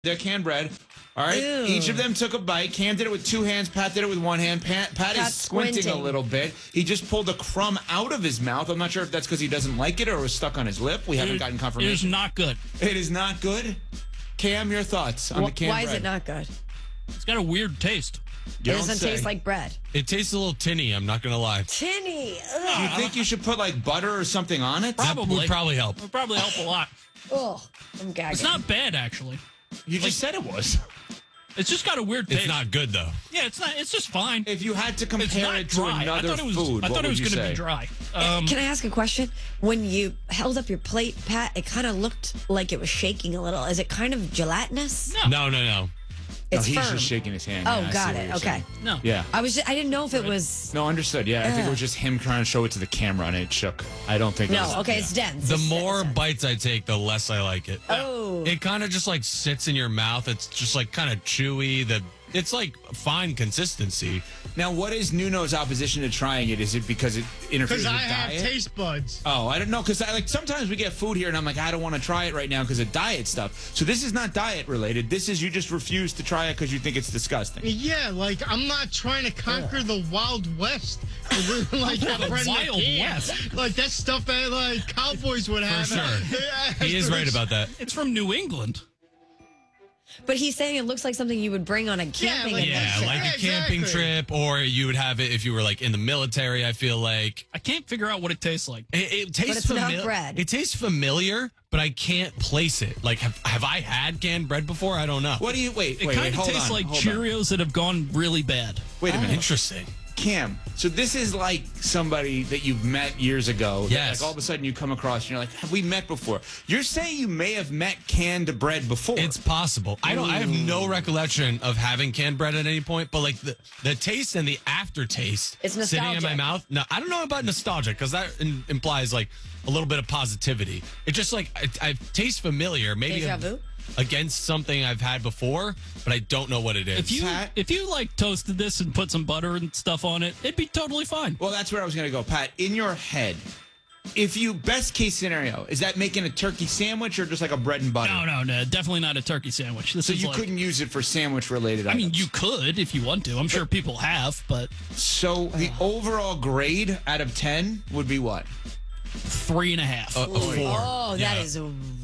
They're canned bread. All right. Ew. Each of them took a bite. Cam did it with 2 hands. Pat did it with 1 hand. Pat is Pat's squinting a squinting. little bit. He just pulled a crumb out of his mouth. I'm not sure if that's because he doesn't like it or was stuck on his lip. We haven't gotten It is confirmation. not good. It is not good. Cam, your thoughts on the canned Why bread? is it not good? It's got a weird taste. You It don't doesn't say. taste like bread. It tastes a little tinny, I'm not going to lie. Tinny. Do you think you should put like butter or something on it? That would probably help. It would probably help a lot. Ugh. I'm gagging. It's not bad, actually. You just said it was. It's just got a weird taste. It's not good, though. Yeah, it's not. It's just fine. If you had to It's compare not it to dry. another I thought it was, food, I thought what it was would you going to say? be dry. Can I ask a question? When you held up your plate, Pat, it kind of looked like it was shaking a little. Is it kind of gelatinous? No. No. It's he's firm. just shaking his hand. Oh, Yeah, I got see what it. you're Okay. saying. No. Yeah. I didn't know if it was. No, understood. Yeah, I think it was just him trying to show it to the camera and it shook. I don't think it was. No, okay, it's dense. The It's more dense. bites I take, the less I like it. Oh. It kind of just like sits in your mouth. It's just like kind of chewy. It's like fine consistency. Now, what is Nuno's opposition to trying it? Is it because it interferes Because with I have diet? taste buds. Oh, I don't know. Because like sometimes we get food here, and I'm like, I don't want to try it right now because of diet stuff. So this is not diet related. This is you just refuse to try it because you think it's disgusting. Yeah, like I'm not trying to conquer the Wild West. Like that friend Wild McCann. West? Like that stuff that like cowboys would have. sure. He is right about that. It's from New England. But he's saying it looks like something you would bring on a camping like- Yeah, adventure. like a camping exactly. trip, or you would have it if you were like in the military. I feel like I can't figure out what it tastes like. it tastes it's not familiar. bread. It tastes familiar, but I can't place it. Like, have I had canned bread before? I don't know. What do you wait? It Wait, kind of hold tastes on, like hold on. Cheerios that have gone really bad. Wait a minute. Interesting. Cam, so this is like somebody that you've met years ago. that, Yes. like all of a sudden you come across and you're like, have we met before? You're saying you may have met canned bread before. It's possible. I have no recollection of having canned bread at any point, but like the taste and the aftertaste It's sitting in my nostalgic. mouth. No, I don't know about nostalgia because that implies like a little bit of positivity. It just like I taste familiar, maybe Deja vu? against something I've had before, but I don't know what it is. If you like toasted this and put some butter and stuff on it, it'd be totally fine. Well, that's where I was going to go. Pat, in your head, if you, best case scenario, is that making a turkey sandwich or just like a bread and butter? No, definitely not a turkey sandwich. This So is you like, couldn't use it for sandwich related I items? mean, you could if you want to. I'm sure people have, but So the overall grade out of 10 would be what? 3.5. a 4. Oh, Yeah, that is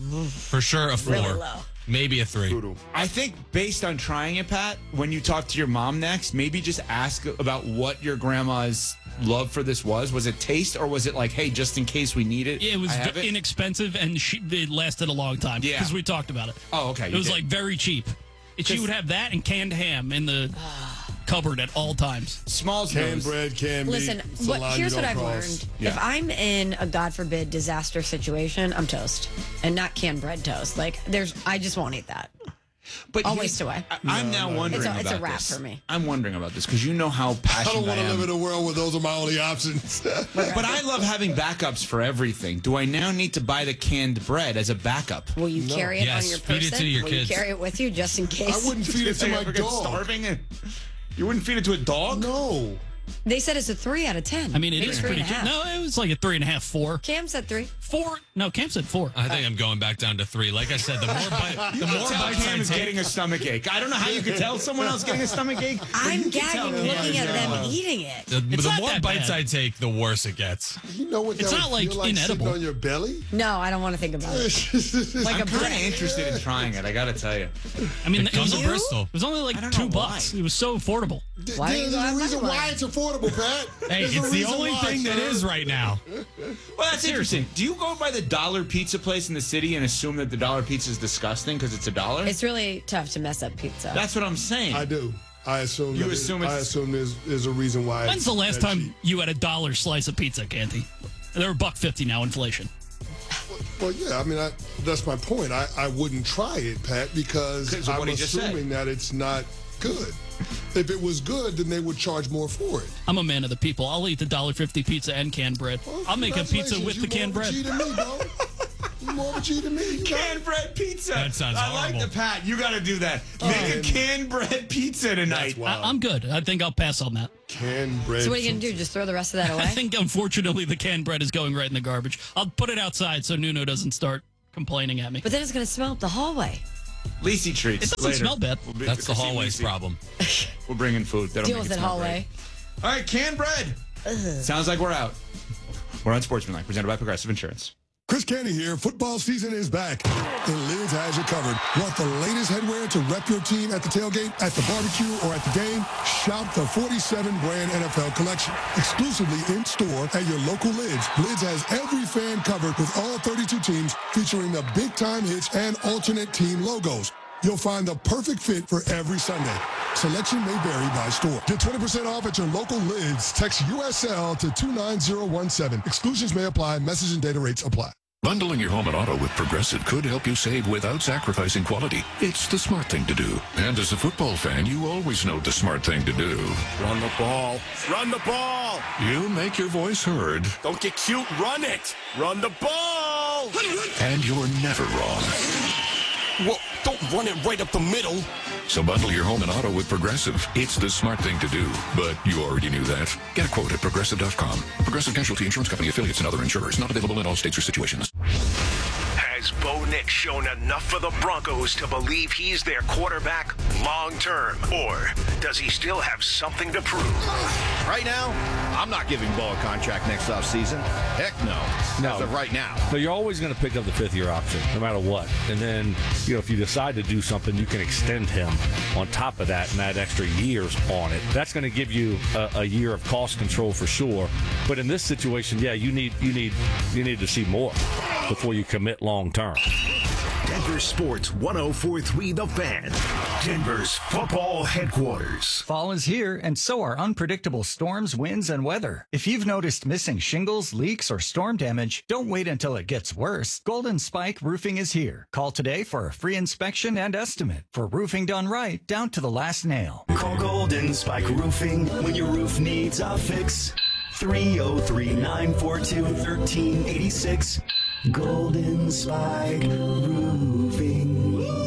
for sure a 4. really low. Maybe a 3. I think based on trying it, Pat, when you talk to your mom next, maybe just ask about what your grandma's love for this was. Was it taste or was it like, hey, just in case we need it? Yeah, it was I have it? inexpensive and it lasted a long time. Yeah. Because we talked about it. Oh, okay. It you was did. like very cheap. She would have that and canned ham in the cupboard at all times. Smalls Canned knows. bread, canned Listen, meat. It's a line here's you what don't I've cross. learned. Yeah. If I'm in a God forbid disaster situation, I'm toast, and not canned bread toast. Like I just won't eat that. But I'll here's- waste away. I'm now wondering It's a about wrap this. for me. I'm wondering about this because you know how I passionate don't want to am. live in a world where those are my only options. But I love having backups for everything. Do I now need to buy the canned bread as a backup? Will you carry it Yes, on your feed person? it to your Will kids. you carry it with you just in case? I wouldn't feed it to They my ever get dog. starving? You wouldn't feed it to a dog? No. They said it's a 3 out of 10. I mean, it Maybe is 3 pretty and a cheap. half. No, it was like a 3.5, 4. Cam said 3. 4? No, Cam said 4. I think I'm going back down to 3. Like I said, the more Tell bites Cam I is take, getting a stomach ache. I don't know how you could tell someone else getting a stomach ache. but I'm you can tell gagging me. looking at them eating it. the It's not more that bites bad. I take, the worse it gets. You know what that It's would not, like, feel like inedible. sitting on your belly? No, I don't want to think about it. Like I'm a kind of bread. interested in trying it. I got to tell you. I mean, It comes to Bristol. It was only like I don't know $2. why. It was so affordable. Why There's you a going reason back why on? it's affordable, Pat. Hey, There's a it's the reason only why, thing that sir. is right now. Well, that's interesting. Do you go by the dollar pizza place in the city and assume that the dollar pizza is disgusting because it's a dollar? It's really tough to mess up pizza. That's what I'm saying. I do. I assume. You that assume I it's- assume there's a reason why. When's the it's last that time cheap. you had a $1 slice of pizza, Canty? They're $1.50 now, inflation. Well, yeah. I mean, that's my point. I wouldn't try it, Pat, because 'Cause of I'm what he just said. assuming that it's not good. If it was good, then they would charge more for it. I'm a man of the people. I'll eat the $1.50 pizza and canned bread. Well, I'll make a pizza congratulations. with You the canned more bread. of a G than me, bro. You more of a G than me. You got Canned bread pizza. That sounds I like horrible. the Pat. You got to do that. Make a canned bread pizza tonight. That's wild. I'm good. I think I'll pass on that. Canned bread. So what are you going to do? Just throw the rest of that I away? think, unfortunately, the canned bread is going right in the garbage. I'll put it outside so Nuno doesn't start complaining at me. But then it's going to smell up the hallway. Lisi treats. It doesn't later. smell bad. That's the hallway's Lisi. problem. We're bringing food. That'll Deal make with it it, smell hallway. great. All right, canned bread. Sounds like we're out. We're on Sportsmanlike, presented by Progressive Insurance. Chris Canty here. Football season is back, and Lids has you covered. Want the latest headwear to rep your team at the tailgate, at the barbecue, or at the game? Shop the 47-brand NFL collection. Exclusively in-store at your local Lids. Lids has every fan covered with all 32 teams, featuring the big-time hits and alternate team logos. You'll find the perfect fit for every Sunday. Selection may vary by store. Get 20% off at your local Lids. Text USL to 29017. Exclusions may apply. Message and data rates apply. Bundling your home and auto with Progressive could help you save without sacrificing quality. It's the smart thing to do. And as a football fan, you always know the smart thing to do. Run the ball. Run the ball. You make your voice heard. Don't get cute. Run it. Run the ball. And you're never wrong. Well, don't run it right up the middle. So bundle your home and auto with Progressive. It's the smart thing to do. But you already knew that. Get a quote at Progressive.com. Progressive Casualty Insurance Company affiliates and other insurers. Not available in all states or situations. Has Bo Nix shown enough for the Broncos to believe he's their quarterback long-term? Or does he still have something to prove? Right now, I'm not giving Bo a contract next offseason. Heck no. As of right now. So you're always going to pick up the fifth-year option, no matter what. And then, if you decide to do something, you can extend him on top of that and add extra years on it. That's going to give you a year of cost control for sure. But in this situation, yeah, you need to see more before you commit long term. Denver Sports 104.3 The Fan, Denver's football headquarters. Fall is here, and so are unpredictable storms, winds, and weather. If you've noticed missing shingles, leaks, or storm damage, don't wait until it gets worse. Golden Spike Roofing is here. Call today for a free inspection and estimate. For roofing done right, down to the last nail. Call Golden Spike Roofing when your roof needs a fix. 303-942-1386. Golden Spike Roofing.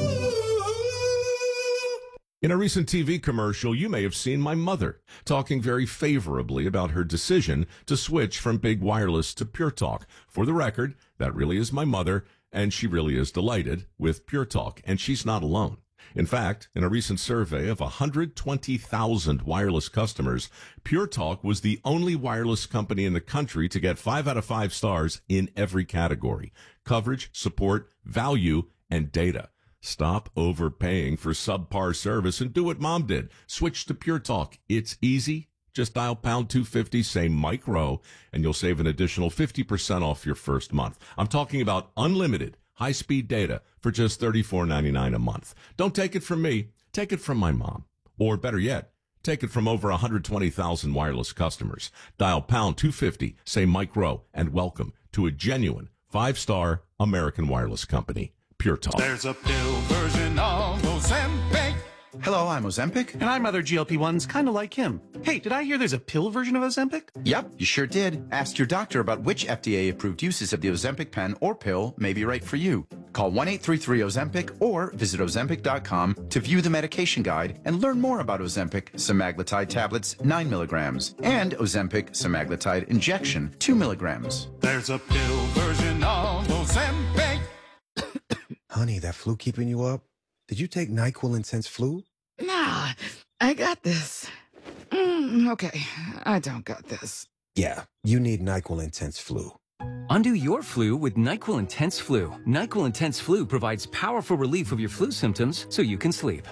In a recent TV commercial, you may have seen my mother talking very favorably about her decision to switch from big wireless to Pure Talk. For the record, that really is my mother, and she really is delighted with Pure Talk, and she's not alone. In fact, in a recent survey of 120,000 wireless customers, Pure Talk was the only wireless company in the country to get 5 out of 5 stars in every category: coverage, support, value, and data. Stop overpaying for subpar service and do what Mom did. Switch to Pure Talk. It's easy. Just dial pound 250, say Mike Rowe, and you'll save an additional 50% off your first month. I'm talking about unlimited high-speed data for just $34.99 a month. Don't take it from me. Take it from my mom. Or better yet, take it from over 120,000 wireless customers. Dial pound 250, say Mike Rowe, and welcome to a genuine 5-star American wireless company, Pure Talk. There's a pill version of Ozempic. Hello, I'm Ozempic. And I'm other GLP-1s kind of like him. Hey, did I hear there's a pill version of Ozempic? Yep, you sure did. Ask your doctor about which FDA-approved uses of the Ozempic pen or pill may be right for you. Call 1-833-OZEMPIC or visit Ozempic.com to view the medication guide and learn more about Ozempic semaglutide tablets 9 milligrams and Ozempic semaglutide injection 2 milligrams. There's a pill version of Ozempic. Honey, that flu keeping you up? Did you take NyQuil Intense Flu? Nah, I got this. Okay, I don't got this. Yeah, you need NyQuil Intense Flu. Undo your flu with NyQuil Intense Flu. NyQuil Intense Flu provides powerful relief of your flu symptoms so you can sleep.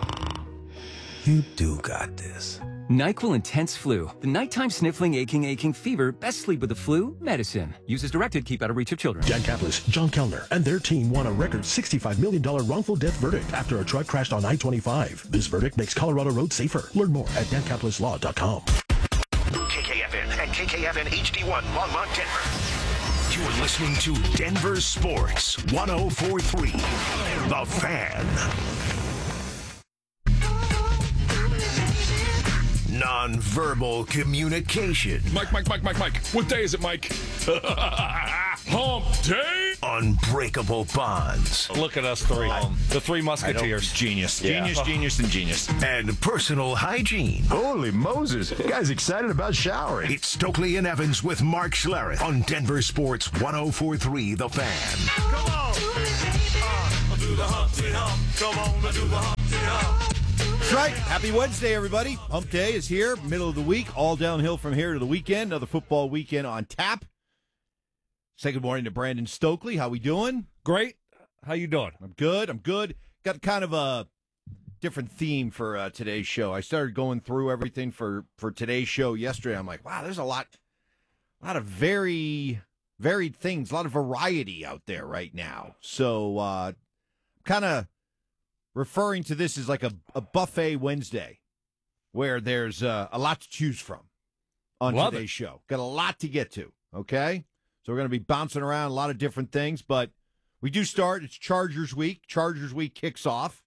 You do got this. NyQuil Intense Flu. The nighttime sniffling, aching fever. Best sleep with the flu medicine. Use as directed. Keep out of reach of children. Dan Caplis, John Kellner, and their team won a record $65 million wrongful death verdict after a truck crashed on I-25. This verdict makes Colorado roads safer. Learn more at dancaplislaw.com. KKFN and KKFN HD1 Longmont, Denver. You're listening to Denver Sports 104.3 The Fan. Non-verbal communication. Mike. What day is it, Mike? Hump day. Unbreakable bonds. Look at us three. The three musketeers. Genius. Yeah. Genius, and genius. And personal hygiene. Holy Moses. Guy's excited about showering. It's Stokely and Evans with Mark Schlereth on Denver Sports 104.3 The Fan. Come on. the Humpty Hump. Come on and do the Humpty Hump. That's right. Happy Wednesday, everybody. Hump Day is here, middle of the week, all downhill from here to the weekend. Another football weekend on tap. Say good morning to Brandon Stokely. How we doing? Great. How you doing? I'm good. Got kind of a different theme for today's show. I started going through everything for today's show yesterday. I'm like, wow, there's a lot of very varied things, a lot of variety out there right now. So kind of referring to this as like a buffet Wednesday where there's a lot to choose from on today's show. Got a lot to get to, okay? So we're going to be bouncing around a lot of different things, but we do start. It's Chargers week. Chargers week kicks off.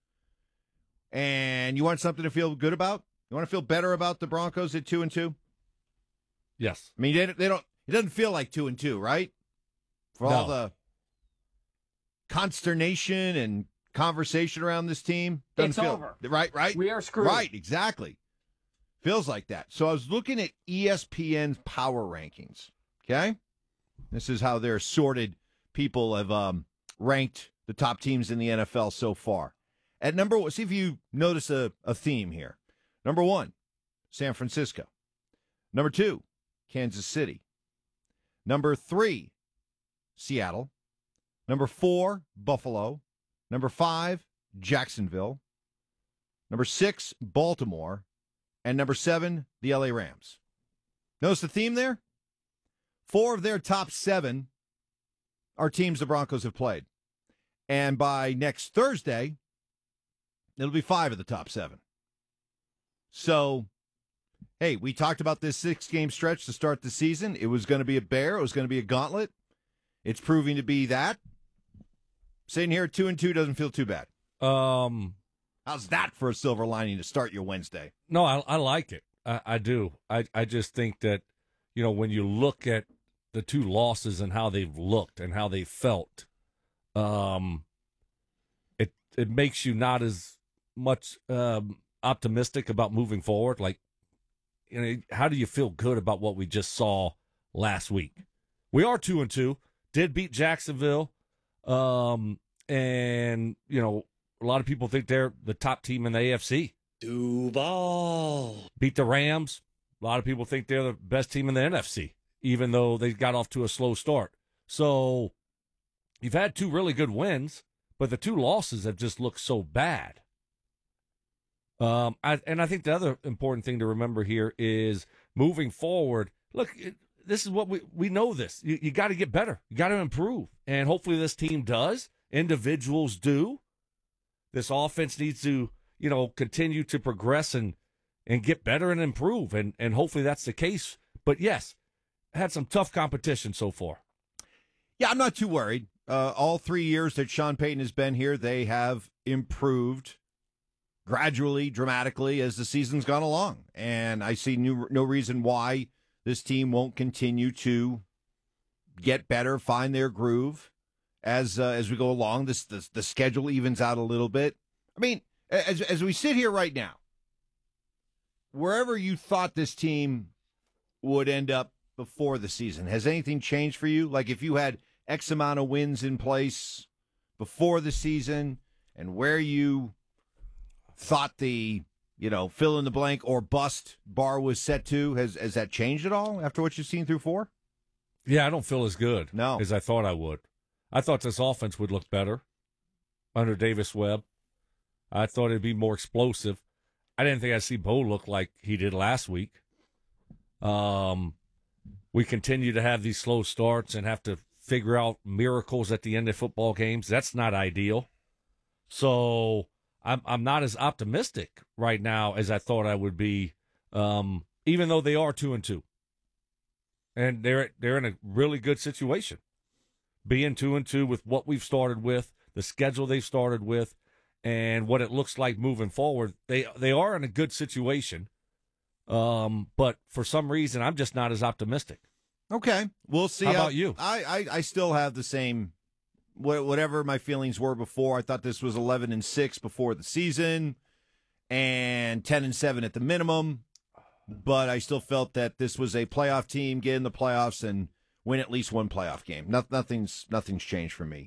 And you want something to feel good about? You want to feel better about the Broncos at 2-2? Yes. I mean, they don't. It doesn't feel like 2-2, right? For all the consternation and conversation around this team, doesn't feel over. Right. We are screwed. Right. Exactly. Feels like that. So I was looking at ESPN's power rankings. Okay, this is how their assorted people have ranked the top teams in the NFL so far. At number one, see if you notice a theme here. Number 1, San Francisco. Number 2, Kansas City. Number 3, Seattle. Number 4, Buffalo. Number 5, Jacksonville. Number 6, Baltimore. And number 7, the LA Rams. Notice the theme there? 4 of their top 7 are teams the Broncos have played. And by next Thursday, it'll be 5 of the top 7. So, hey, we talked about this 6-game stretch to start the season. It was going to be a bear. It was going to be a gauntlet. It's proving to be that. Sitting here at 2-2 doesn't feel too bad. How's that for a silver lining to start your Wednesday? No, I like it. I do. I just think that, when you look at the 2 losses and how they've looked and how they felt, it makes you not as much optimistic about moving forward. Like, how do you feel good about what we just saw last week? We are 2-2. Did beat Jacksonville, and a lot of people think they're the top team in the AFC. Duval beat the Rams. A lot of people think they're the best team in the NFC, even though they got off to a slow start. So you've had 2 really good wins, but the 2 losses have just looked so bad. I think the other important thing to remember here is moving forward. Look, this is what we know this. You got to get better. You got to improve. And hopefully this team does. Individuals do. This offense needs to, continue to progress and get better and improve. And hopefully that's the case. But yes, had some tough competition so far. Yeah, I'm not too worried. All 3 years that Sean Payton has been here, they have improved gradually, dramatically as the season's gone along. And I see no reason why this team won't continue to get better, find their groove as we go along. The schedule evens out a little bit. I mean, as we sit here right now, wherever you thought this team would end up before the season, has anything changed for you? Like if you had X amount of wins in place before the season and where you thought the, fill in the blank or bust bar was set to, has that changed at all after what you've seen through 4? Yeah, I don't feel as good as I thought I would. I thought this offense would look better under Davis Webb. I thought it'd be more explosive. I didn't think I'd see Bo look like he did last week. We continue to have these slow starts and have to figure out miracles at the end of football games. That's not ideal. So I'm not as optimistic right now as I thought I would be, even though they are 2-2. And they're in a really good situation. Being 2-2 with what we've started with, the schedule they've started with, and what it looks like moving forward, they are in a good situation. But for some reason, I'm just not as optimistic. Okay, we'll see. How about you? I still have the same, whatever my feelings were before. I thought this was 11-6 before the season, and 10-7 at the minimum. But I still felt that this was a playoff team, get in the playoffs and win at least one playoff game. Nothing's changed for me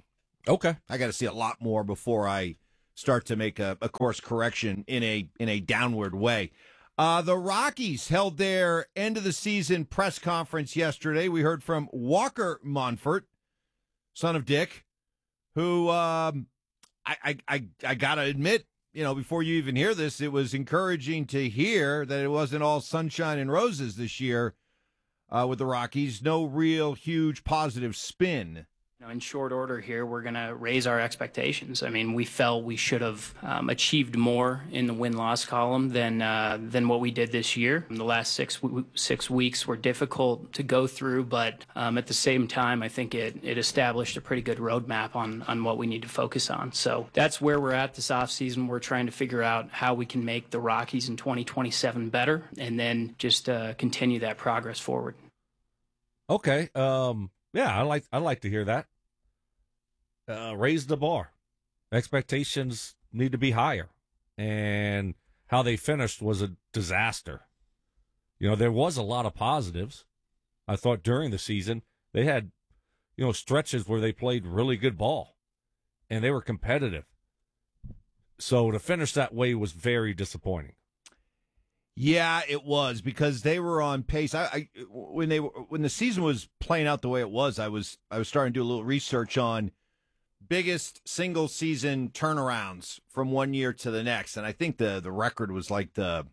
Okay. I got to see a lot more before I start to make a course correction in a downward way. The Rockies held their end of the season press conference yesterday. We heard from Walker Monfort, son of Dick, who I got to admit, before you even hear this, it was encouraging to hear that it wasn't all sunshine and roses this year with the Rockies. No real huge positive spin. In short order here, we're going to raise our expectations. I mean, we felt we should have achieved more in the win-loss column than what we did this year. The last six weeks were difficult to go through, but at the same time, I think it established a pretty good roadmap on what we need to focus on. So that's where we're at this offseason. We're trying to figure out how we can make the Rockies in 2027 better, and then just continue that progress forward. Okay. Yeah, I like to hear that. Raise the bar. Expectations need to be higher. And how they finished was a disaster. There was a lot of positives. I thought during the season they had, stretches where they played really good ball and they were competitive. So to finish that way was very disappointing. Yeah, it was, because they were on pace. When the season was playing out the way it was, I was starting to do a little research on biggest single season turnarounds from one year to the next, and I think the record was like the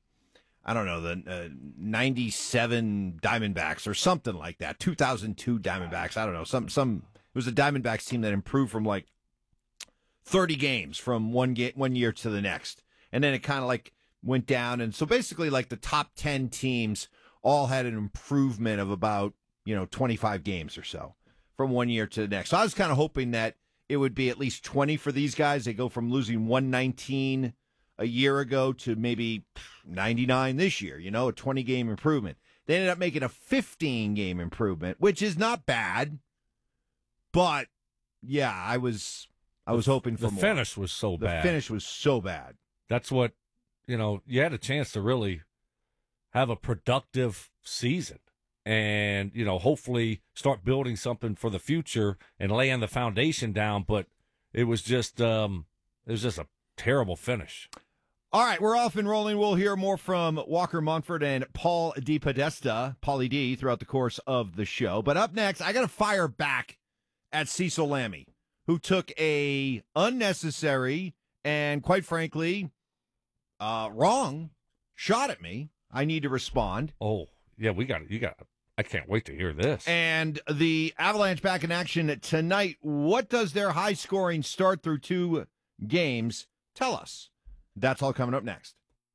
97 Diamondbacks or something like that. 2002 Diamondbacks. I don't know. It was a Diamondbacks team that improved from like 30 games from one year to the next, and then it kind of like went down, and so basically like the top 10 teams all had an improvement of about 25 games or so from one year to the next. So I was kind of hoping that it would be at least 20 for these guys. They go from losing 119 a year ago to maybe 99 this year, a 20-game improvement. They ended up making a 15-game improvement, which is not bad. But, yeah, I was hoping for more. The finish was so bad. The finish was so bad. That's what, you had a chance to really have a productive season. And, hopefully start building something for the future and laying the foundation down. But it was just a terrible finish. All right, we're off and rolling. We'll hear more from Walker Monfort and Paul DePodesta, Paulie D, throughout the course of the show. But up next, I got to fire back at Cecil Lammey, who took a unnecessary and, quite frankly, wrong shot at me. I need to respond. Oh, yeah, you got it. I can't wait to hear this. And the Avalanche back in action tonight. What does their high-scoring start through 2 games tell us? That's all coming up next.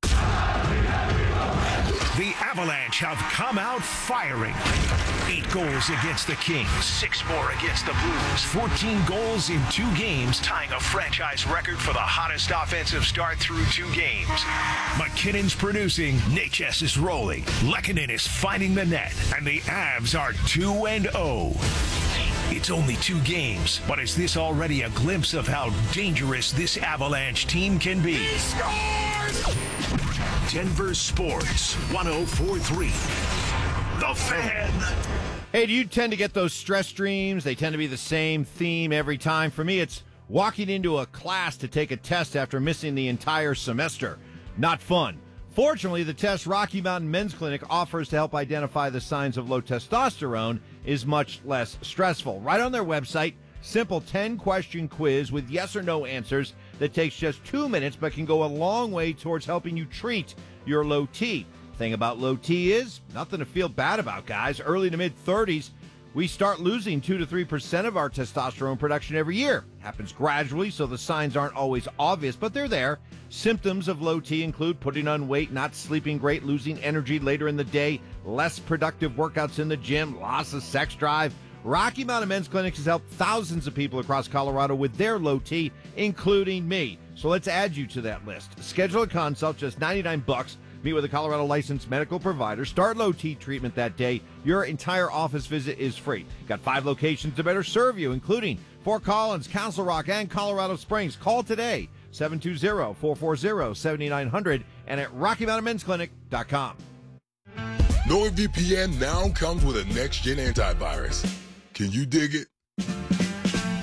The Avalanche have come out firing. 8 goals against the Kings, 6 more against the Blues, 14 goals in 2 games, tying a franchise record for the hottest offensive start through 2 games. McKinnon's producing, Natchez is rolling, Lehkonen is finding the net, and the Avs are 2-0. It's only 2 games, but is this already a glimpse of how dangerous this Avalanche team can be? He scores! Denver Sports 104.3. The Fan. Hey, do you tend to get those stress dreams? They tend to be the same theme every time. For me, it's walking into a class to take a test after missing the entire semester. Not fun. Fortunately, the test Rocky Mountain Men's Clinic offers to help identify the signs of low testosterone is much less stressful. Right on their website, simple 10-question quiz with yes or no answers that takes just 2 minutes but can go a long way towards helping you treat your low T. Thing about low T is nothing to feel bad about, guys. Early to mid-30s, we start losing 2 to 3% of our testosterone production every year. Happens gradually, so the signs aren't always obvious, but they're there. Symptoms of low T include putting on weight, not sleeping great, losing energy later in the day, less productive workouts in the gym, loss of sex drive. Rocky Mountain Men's Clinic has helped thousands of people across Colorado with their low T, including me. So let's add you to that list. Schedule a consult, just $99. Meet with a Colorado licensed medical provider. Start low T treatment that day. Your entire office visit is free. Got 5 locations to better serve you, including Fort Collins, Council Rock, and Colorado Springs. Call today, 720-440-7900, and at RockyMountainMen'sClinic.com. NordVPN now comes with a next-gen antivirus. Can you dig it?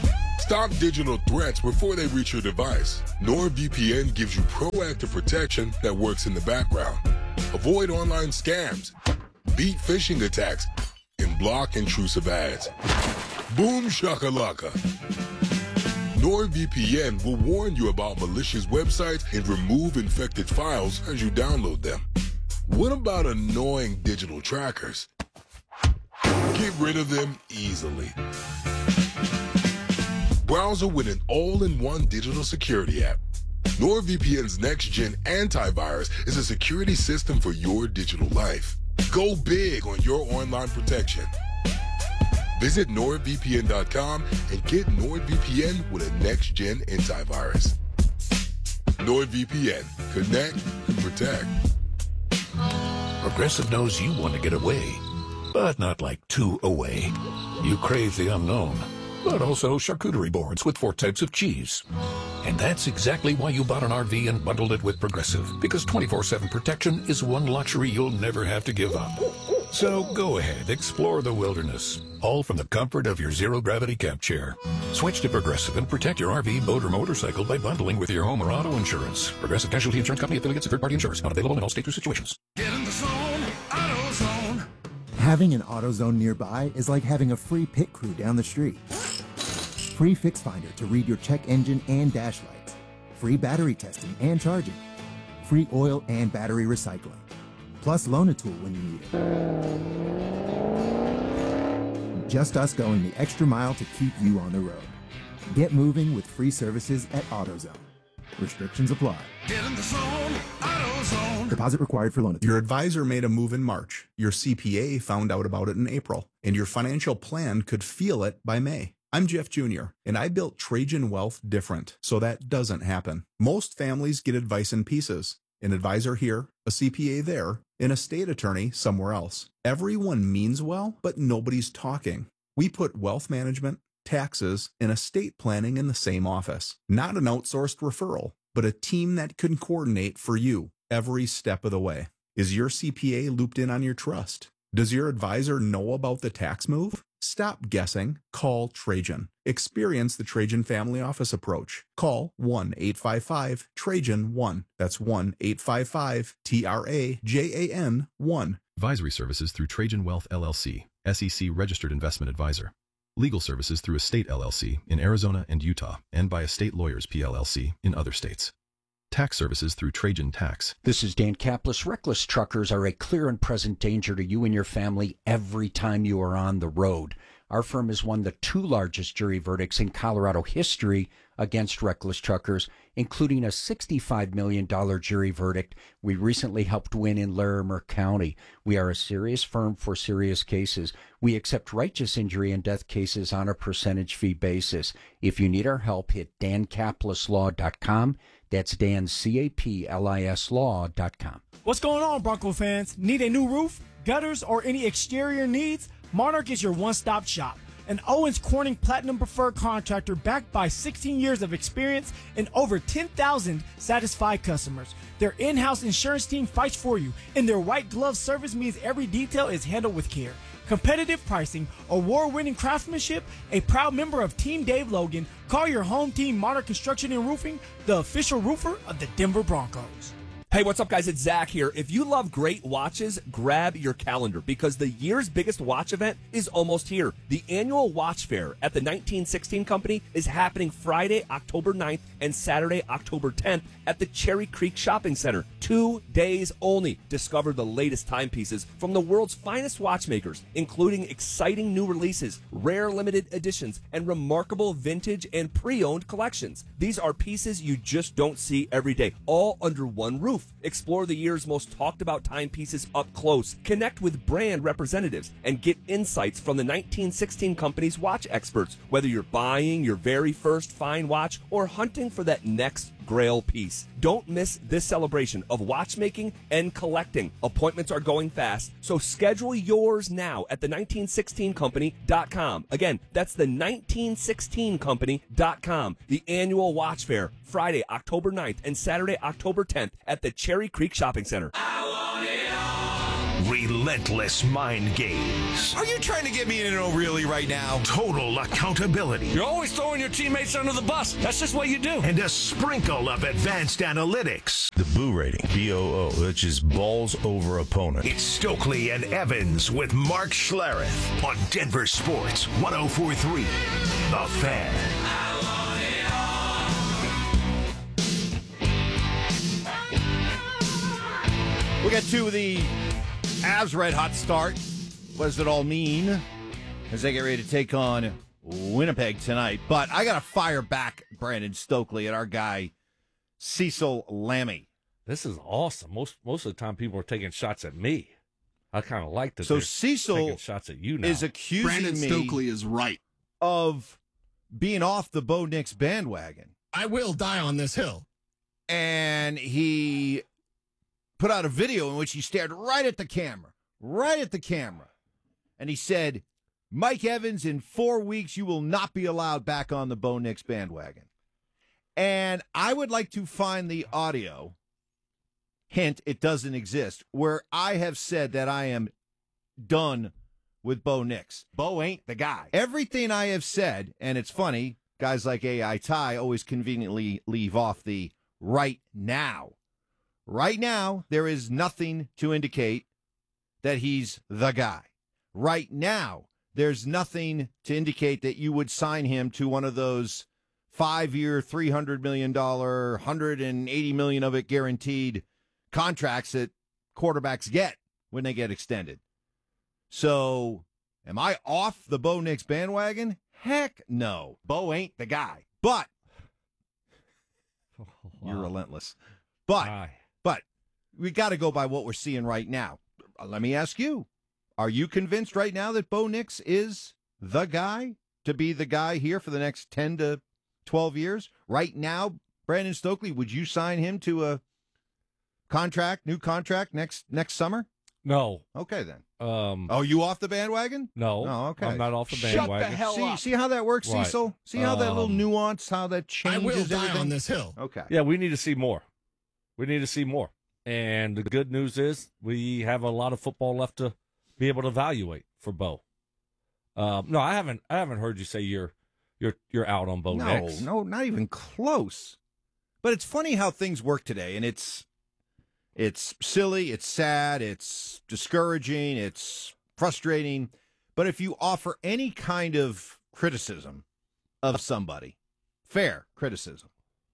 Stop digital threats before they reach your device. NordVPN gives you proactive protection that works in the background. Avoid online scams, beat phishing attacks, and block intrusive ads. Boom shakalaka. NordVPN will warn you about malicious websites and remove infected files as you download them. What about annoying digital trackers? Get rid of them easily. Browser with an all-in-one digital security app. NordVPN's next-gen antivirus is a security system for your digital life. Go big on your online protection. Visit NordVPN.com and get NordVPN with a next-gen antivirus. NordVPN. Connect and protect. Progressive knows you want to get away, but not like too away. You crave the unknown, but also charcuterie boards with 4 types of cheese. And that's exactly why you bought an RV and bundled it with Progressive, because 24/7 protection is one luxury you'll never have to give up. So go ahead, explore the wilderness, all from the comfort of your zero-gravity camp chair. Switch to Progressive and protect your RV, boat, or motorcycle by bundling with your home or auto insurance. Progressive Casualty Insurance Company affiliates of third-party insurers. Not available in all states or situations. Get in the zone, AutoZone. Having an AutoZone nearby is like having a free pit crew down the street. Free Fix Finder to read your check engine and dash lights. Free battery testing and charging. Free oil and battery recycling. Plus Loan-A-Tool when you need it. Just us going the extra mile to keep you on the road. Get moving with free services at AutoZone. Restrictions apply. Get in the zone, AutoZone. Deposit required for Loan-A-Tool. Your advisor made a move in March. Your CPA found out about it in April. And your financial plan could feel it by May. I'm Jeff Jr., and I built Trajan Wealth different, so that doesn't happen. Most families get advice in pieces. An advisor here, a CPA there, an estate attorney somewhere else. Everyone means well, but nobody's talking. We put wealth management, taxes, and estate planning in the same office. Not an outsourced referral, but a team that can coordinate for you every step of the way. Is your CPA looped in on your trust? Does your advisor know about the tax move? Stop guessing. Call Trajan. Experience the Trajan Family Office approach. Call 1-855-TRAJAN-1. That's 1-855-TRAJAN-1. Advisory services through Trajan Wealth LLC, SEC Registered Investment Advisor. Legal services through Estate LLC in Arizona and Utah, and by Estate Lawyers PLLC in other states. Tax services through Trajan Tax. This is Dan Kaplis. Reckless truckers are a clear and present danger to you and your family every time you are on the road. Our firm has won the 2 largest jury verdicts in Colorado history against reckless truckers, including a $65 million jury verdict we recently helped win in Larimer County. We are a serious firm for serious cases. We accept righteous injury and death cases on a percentage fee basis. If you need our help, hit dankapleslaw.com. That's dankapleslaw.com. What's going on, Bronco fans? Need a new roof, gutters, or any exterior needs? Monarch is your one-stop shop. An Owens Corning Platinum Preferred contractor backed by 16 years of experience and over 10,000 satisfied customers. Their in-house insurance team fights for you, and their white glove service means every detail is handled with care. Competitive pricing, award-winning craftsmanship, a proud member of Team Dave Logan. Call your home team, Monarch Construction and Roofing, the official roofer of the Denver Broncos. Hey, what's up, guys? It's Zach here. If you love great watches, grab your calendar because the year's biggest watch event is almost here. The annual watch fair at the 1916 Company is happening Friday, October 9th and Saturday, October 10th at the Cherry Creek Shopping Center. 2 days only. Discover the latest timepieces from the world's finest watchmakers, including exciting new releases, rare limited editions, and remarkable vintage and pre-owned collections. These are pieces you just don't see every day, all under one roof. Explore the year's most talked about timepieces up close. Connect with brand representatives and get insights from the 1916 Company's watch experts. Whether you're buying your very first fine watch or hunting for that next grail piece. Don't miss this celebration of watchmaking and collecting. Appointments are going fast, so schedule yours now at the1916company.com. Again, that's the 1916company.com. The annual watch fair, Friday, October 9th and Saturday, October 10th at the Cherry Creek Shopping Center. Relentless mind games. Are you trying to get me in an O'Reilly right now? Total accountability. You're always throwing your teammates under the bus. That's just what you do. And a sprinkle of advanced analytics. The Boo rating, BOO, which is balls over opponent. It's Stokely and Evans with Mark Schlereth on Denver Sports 104.3. The Fan. We got to the Avs red hot start. What does it all mean as they get ready to take on Winnipeg tonight? But I got to fire back Brandon Stokely at our guy Cecil Lammey. This is awesome. Most of the time, people are taking shots at me. I kind of like that. So they're Cecil taking shots at you now. is accusing Brandon me Stokely is right of being off the Bo Nix bandwagon. I will die on this hill. And he put out a video in which he stared right at the camera. And he said, Mike Evans, in 4 weeks, you will not be allowed back on the Bo Nix bandwagon. And I would like to find the audio, hint, it doesn't exist, where I have said that I am done with Bo Nix. Bo ain't the guy. Everything I have said, and it's funny, guys like AI Ty always conveniently leave off the right now. Right now, there is nothing to indicate that he's the guy. Right now, there's nothing to indicate that you would sign him to one of those 5-year, $300 million, $180 million of it guaranteed contracts that quarterbacks get when they get extended. So, am I off the Bo Nix bandwagon? Heck no. Bo ain't the guy. But, you're relentless. But we got to go by what we're seeing right now. Let me ask you, are you convinced right now that Bo Nix is the guy to be the guy here for the next 10 to 12 years? Right now, Brandon Stokely, would you sign him to a new contract next summer? No. Okay, then. Oh, you off the bandwagon? No. Oh, okay. I'm not off the bandwagon. Shut the hell up. See how that works, Right. Cecil? See how that little nuance, how that changes I will die everything? on this hill. Okay. Yeah, we need to see more. And the good news is we have a lot of football left to be able to evaluate for Bo. No, I haven't heard you say you're out on Bo Nix. No, not even close. But it's funny how things work today, and it's silly, it's sad, it's discouraging, it's frustrating. But if you offer any kind of criticism of somebody, fair criticism,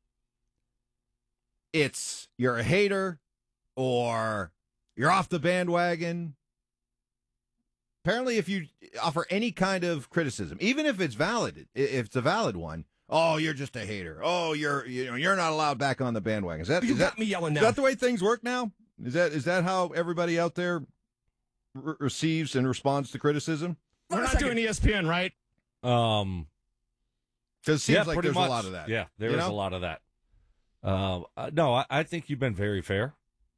it's you're a hater or you're off the bandwagon. Apparently, if you offer any kind of criticism, even if it's valid, if it's a valid one, oh, you're just a hater. Oh, you're not allowed back on the bandwagon. Is that me yelling now. Is that the way things work now? Is that how everybody out there receives and responds to criticism? We're not doing ESPN, right? Because it seems like pretty there's much. a lot of that. Yeah, there is a lot of that. No, I think you've been very fair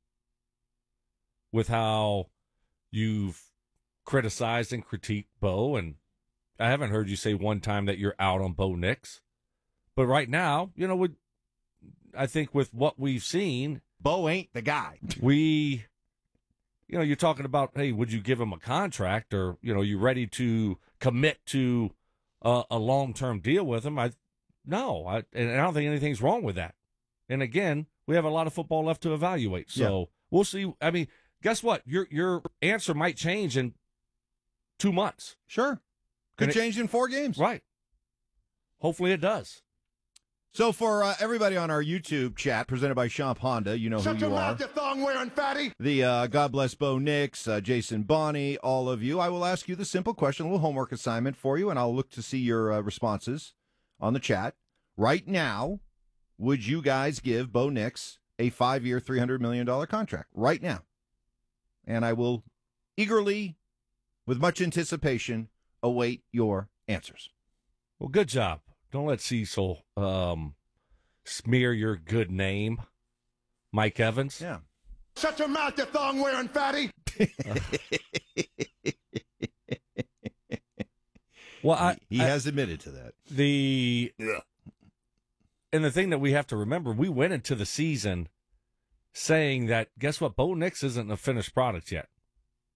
with how you've criticized and critiqued Bo, and I haven't heard you say one time that you're out on Bo Nix. But right now, I think with what we've seen, Bo ain't the guy. You're talking about, hey, would you give him a contract, or you ready to commit to a long-term deal with him? No, I don't think anything's wrong with that. And again, we have a lot of football left to evaluate, so we'll see. I mean, guess what? Your answer might change in 2 months. Sure. Could change in 4 games. Right. Hopefully it does. So for everybody on our YouTube chat, presented by Champ Honda, you know who you are. you thong-wearing fatty. The God Bless Bo Nix, Jason Bonney, all of you. I will ask you the simple question, a little homework assignment for you, and I'll look to see your responses on the chat. Right now, would you guys give Bo Nix a 5-year, $300 million contract? Right now. And I will eagerly, with much anticipation, await your answers. Well, good job. Don't let Cecil smear your good name, Mike Evans. Yeah. Shut your mouth, you thong-wearing fatty. Well, he has admitted to that. And the thing that we have to remember, we went into the season saying that, guess what, Bo Nix isn't a finished product yet.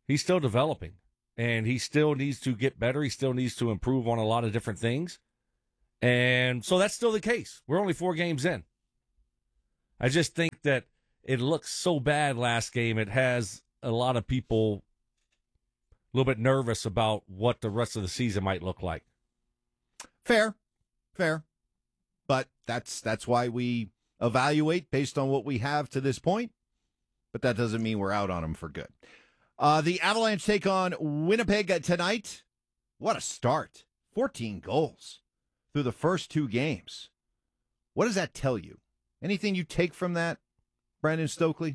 He's still developing, and he still needs to get better. He still needs to improve on a lot of different things. And so that's still the case. We're only 4 games in. I just think that it looks so bad last game. It has a lot of people a little bit nervous about what the rest of the season might look like. Fair. But that's why we evaluate based on what we have to this point. But that doesn't mean we're out on them for good. The Avalanche take on Winnipeg tonight. What a start. 14 goals through the first 2 games. What does that tell you? Anything you take from that, Brandon Stokely?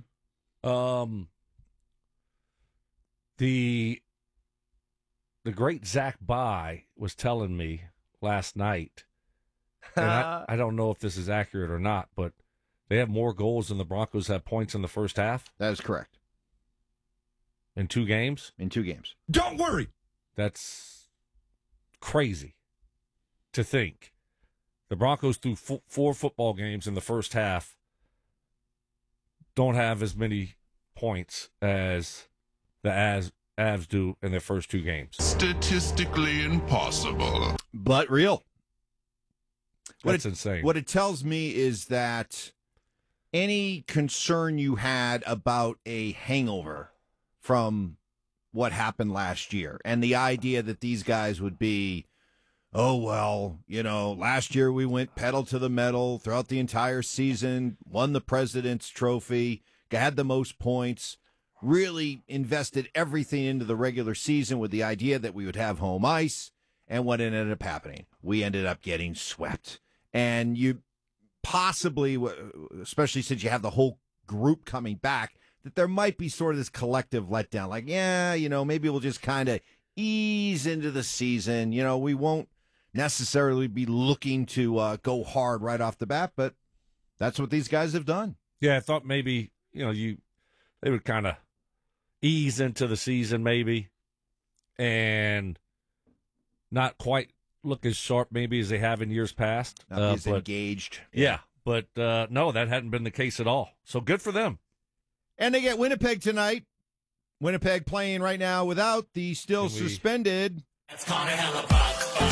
The great Zach By was telling me last night, and I don't know if this is accurate or not, but they have more goals than the Broncos have points in the first half. That is correct. In 2 games? In 2 games. Don't worry. That's crazy to think. The Broncos, through 4 football games in the first half, don't have as many points as the Avs do in their first 2 games. Statistically impossible. But real. That's insane. What it tells me is that any concern you had about a hangover from what happened last year and the idea that these guys would be, oh, well, last year we went pedal to the metal throughout the entire season, won the President's Trophy, had the most points, really invested everything into the regular season with the idea that we would have home ice. And what ended up happening? We ended up getting swept. And you possibly, especially since you have the whole group coming back, that there might be sort of this collective letdown. Like, maybe we'll just kind of ease into the season. We won't necessarily be looking to go hard right off the bat, but that's what these guys have done. Yeah, I thought maybe, they would kind of ease into the season maybe and not quite look as sharp maybe as they have in years past. Not as engaged. Yeah, but no, that hadn't been the case at all. So good for them. And they get Winnipeg tonight. Winnipeg playing right now without the still suspended. That's Connor Hellebuck.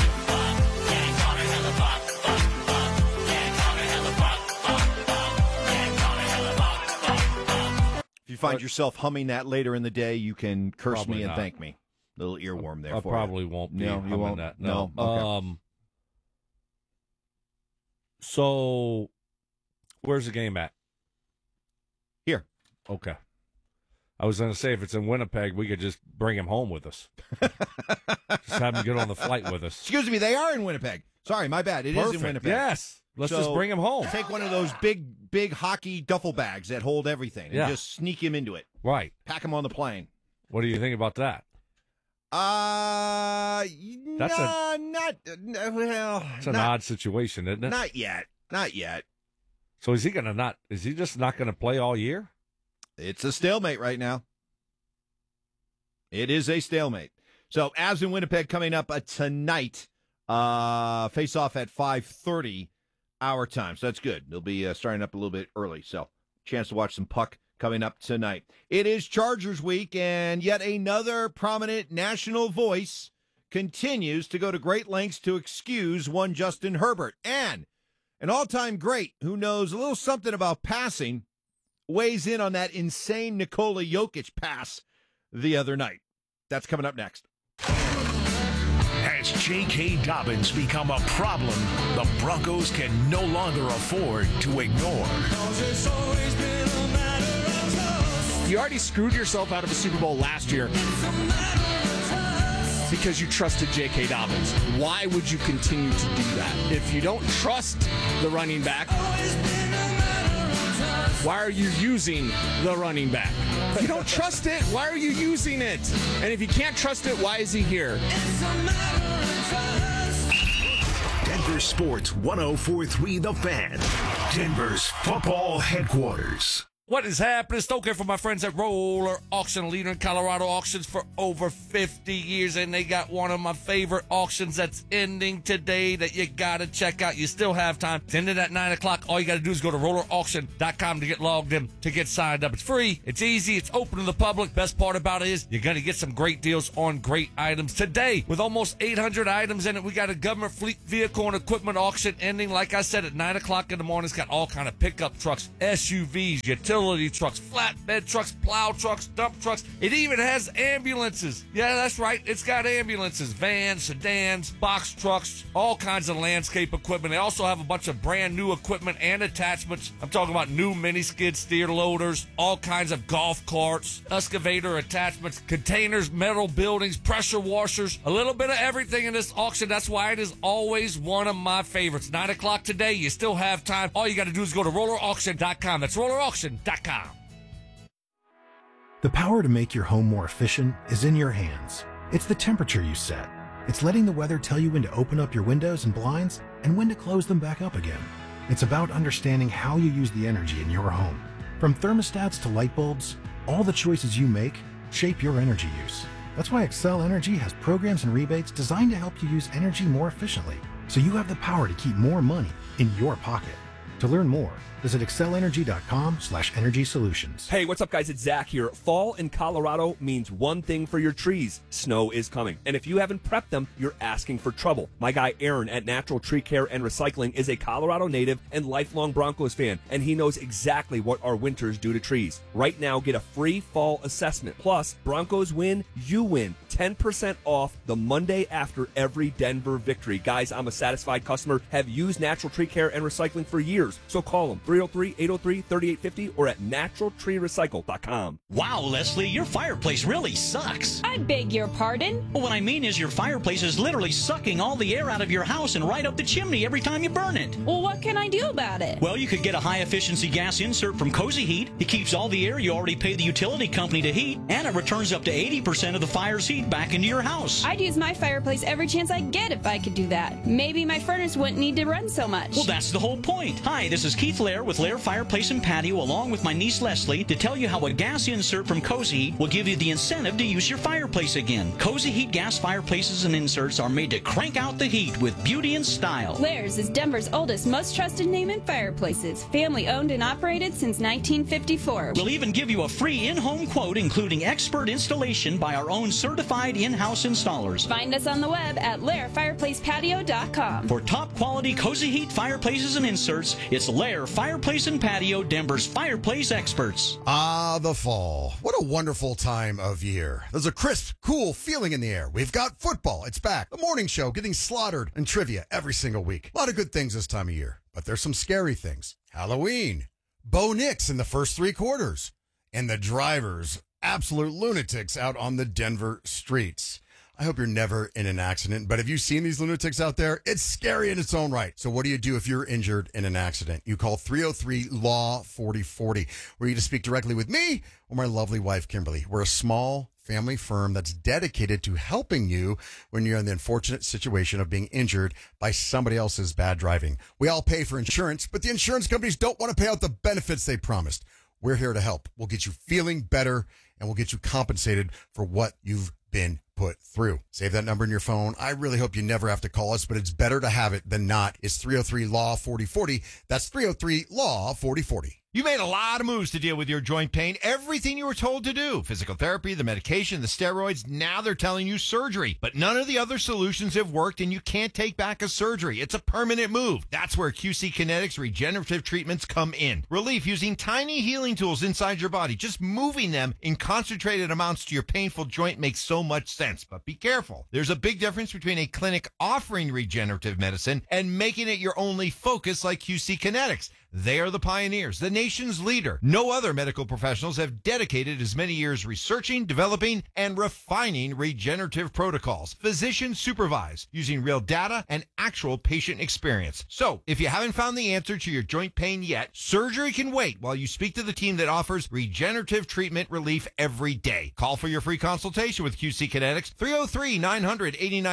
If you find yourself humming that later in the day, you can curse Probably me and not. thank me. Little earworm there I for probably you. won't be No, you humming won't. that. No. Okay. So where's the game at? Here. Okay. I was going to say, if it's in Winnipeg, we could just bring him home with us. Just have him get on the flight with us. Excuse me, they are in Winnipeg. Sorry, my bad. It is in Winnipeg. Yes. Let's just bring him home. Take one of those big hockey duffel bags that hold everything and just sneak him into it. Right. Pack him on the plane. What do you think about that? It's an odd situation, isn't it? Not yet. So is he just not going to play all year? It's a stalemate right now. It is a stalemate. So Avs in Winnipeg coming up tonight. Face off at 5:30 our time. So that's good. They'll be starting up a little bit early. So chance to watch some puck coming up tonight. It is Chargers week, and yet another prominent national voice continues to go to great lengths to excuse one Justin Herbert. And an all-time great who knows a little something about passing weighs in on that insane Nikola Jokic pass the other night. That's coming up next. Has J.K. Dobbins become a problem the Broncos can no longer afford to ignore? You already screwed yourself out of a Super Bowl last year because you trusted J.K. Dobbins. Why would you continue to do that? If you don't trust the running back, why are you using the running back? If you don't trust it, why are you using it? And if you can't trust it, why is he here? Denver Sports 104.3 The Fan, Denver's football headquarters. What is happening? Stoker for my friends at Roller Auction, leader in Colorado auctions for over 50 years, and they got one of my favorite auctions that's ending today that you got to check out. You still have time. It's ended at 9 o'clock. All you got to do is go to rollerauction.com to get logged in, to get signed up. It's free. It's easy. It's open to the public. Best part about it is you're going to get some great deals on great items. Today, with almost 800 items in it, we got a government fleet vehicle and equipment auction ending, like I said, at 9 o'clock in the morning. It's got all kind of pickup trucks, SUVs, utility trucks, flatbed trucks, plow trucks, dump trucks. It even has ambulances. Yeah, that's right. It's got ambulances, vans, sedans, box trucks, all kinds of landscape equipment. They also have a bunch of brand new equipment and attachments. I'm talking about new mini skid steer loaders, all kinds of golf carts, excavator attachments, containers, metal buildings, pressure washers, a little bit of everything in this auction. That's why it is always one of my favorites. 9 o'clock today. You still have time. All you got to do is go to rollerauction.com. That's rollerauction.com. The power to make your home more efficient is in your hands. It's the temperature you set. It's letting the weather tell you when to open up your windows and blinds and when to close them back up again. It's about understanding how you use the energy in your home. From thermostats to light bulbs, all the choices you make shape your energy use. That's why Excel Energy has programs and rebates designed to help you use energy more efficiently, so you have the power to keep more money in your pocket. To learn more, visit excelenergy.com/energy solutions. Hey, what's up, guys? It's Zach here. Fall in Colorado means one thing for your trees. Snow is coming. And if you haven't prepped them, you're asking for trouble. My guy Aaron at Natural Tree Care and Recycling is a Colorado native and lifelong Broncos fan, and he knows exactly what our winters do to trees. Right now, get a free fall assessment. Plus, Broncos win, you win. 10% off the Monday after every Denver victory. Guys, I'm a satisfied customer, have used Natural Tree Care and Recycling for years. So call them, 303-803-3850 or at naturaltreerecycle.com. Wow, Leslie, your fireplace really sucks. I beg your pardon? Well, what I mean is your fireplace is literally sucking all the air out of your house and right up the chimney every time you burn it. Well, what can I do about it? Well, you could get a high-efficiency gas insert from Cozy Heat. It keeps all the air you already paid the utility company to heat, and it returns up to 80% of the fire's heat back into your house. I'd use my fireplace every chance I get if I could do that. Maybe my furnace wouldn't need to run so much. Well, that's the whole point. Hi, this is Keith Lair with Lair Fireplace and Patio, along with my niece Leslie, to tell you how a gas insert from Cozy Heat will give you the incentive to use your fireplace again. Cozy Heat gas fireplaces and inserts are made to crank out the heat with beauty and style. Lair's is Denver's oldest, most trusted name in fireplaces. Family owned and operated since 1954. We'll even give you a free in-home quote, including expert installation by our own certified in-house installers. Find us on the web at lairfireplacepatio.com. For top quality Cozy Heat fireplaces and inserts, it's Lair Fireplace and Patio, Denver's fireplace experts. Ah, the fall. What a wonderful time of year. There's a crisp, cool feeling in the air. We've got football. It's back. The morning show getting slaughtered and trivia every single week. A lot of good things this time of year, but there's some scary things. Halloween, Bo Nix in the first 3 quarters, and the drivers, absolute lunatics out on the Denver streets. I hope you're never in an accident, but have you seen these lunatics out there? It's scary in its own right. So what do you do if you're injured in an accident? You call 303-LAW-4040. We're here to speak directly with me or my lovely wife, Kimberly. We're a small family firm that's dedicated to helping you when you're in the unfortunate situation of being injured by somebody else's bad driving. We all pay for insurance, but the insurance companies don't want to pay out the benefits they promised. We're here to help. We'll get you feeling better, and we'll get you compensated for what you've been put through. Save that number in your phone. I really hope you never have to call us, but it's better to have it than not. It's 303-LAW-4040. That's 303-LAW-4040. You made a lot of moves to deal with your joint pain. Everything you were told to do. Physical therapy, the medication, the steroids. Now they're telling you surgery. But none of the other solutions have worked, and you can't take back a surgery. It's a permanent move. That's where QC Kinetics regenerative treatments come in. Relief using tiny healing tools inside your body. Just moving them in concentrated amounts to your painful joint makes so much sense. But be careful. There's a big difference between a clinic offering regenerative medicine and making it your only focus like QC Kinetics. They are the pioneers, the nation's leader. No other medical professionals have dedicated as many years researching, developing, and refining regenerative protocols. Physician supervised, using real data and actual patient experience. So, if you haven't found the answer to your joint pain yet, surgery can wait while you speak to the team that offers regenerative treatment relief every day. Call for your free consultation with QC Kinetics,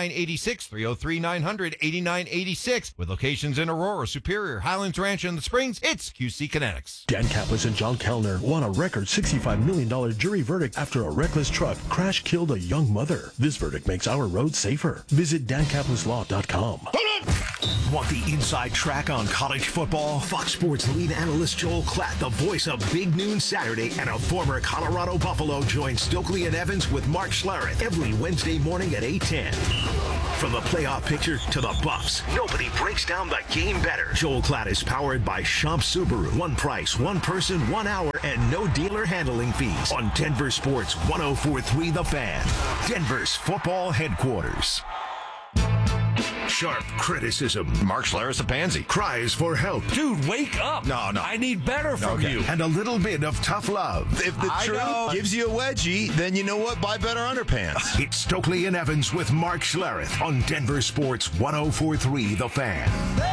303-900-8986, 303-900-8986, with locations in Aurora, Superior, Highlands Ranch, and the Springs. things, it's QC Kinetics. Dan Kaplis and John Kellner won a record $65 million jury verdict after a reckless truck crash killed a young mother. This verdict makes our roads safer. Visit dankapleslaw.com. Want the inside track on college football? Fox Sports lead analyst Joel Klatt, the voice of Big Noon Saturday, and a former Colorado Buffalo, joins Stokely and Evans with Mark Schlereth every Wednesday morning at 8:10. From the playoff picture to the Buffs, nobody breaks down the game better. Joel Klatt is powered by Schomp Subaru. One price, one person, 1 hour, and no dealer handling fees. On Denver Sports 104.3 The Fan, Denver's football headquarters. Sharp criticism. Mark Schlereth a pansy. Cries for help. Dude, wake up. No. I need better from you. And a little bit of tough love. If the truth gives you a wedgie, then you know what? Buy better underpants. It's Stokely and Evans with Mark Schlereth on Denver Sports 104.3 The Fan.